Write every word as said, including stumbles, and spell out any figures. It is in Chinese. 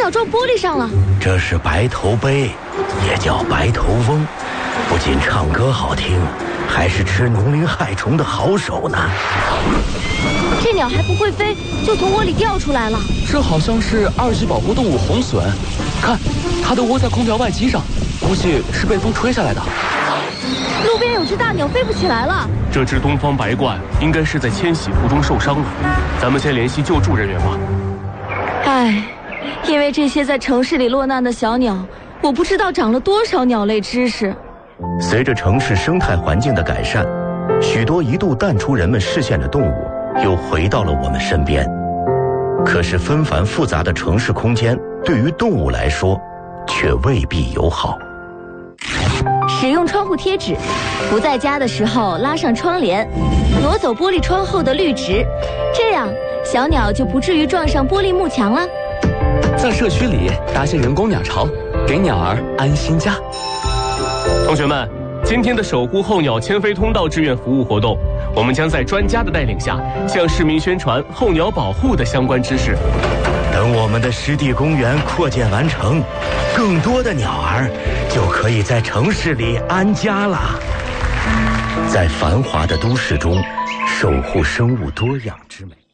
脚撞玻璃上了。 这是白头鹎，也叫白头翁，不仅唱歌好听，还是吃农林害虫的好手呢。 这鸟还不会飞，就从窝里掉出来了。 这好像是二级保护动物红隼，看，它都窝在空调外机上，估计是被风吹下来的。 路边有只大鸟飞不起来了。 这只东方白鹳应该是在迁徙途中受伤了，咱们先联系救助人员吧。 唉，因为这些在城市里落难的小鸟，我不知道长了多少鸟类知识。 随着城市生态环境的改善，许多一度淡出人们视线的动物又回到了我们身边。可是纷繁复杂的城市空间对于动物来说却未必友好。 使用窗户贴纸，不在家的时候拉上窗帘，挪走玻璃窗后的绿植，这样小鸟就不至于撞上玻璃幕墙了。 在社区里搭些人工鸟巢，给鸟儿安心家。 同学们，今天的守护候鸟迁飞通道志愿服务活动，我们将在专家的带领下，向市民宣传候鸟保护的相关知识。 等我们的湿地公园扩建完成，更多的鸟儿就可以在城市里安家了。在繁华的都市中，守护生物多样之美。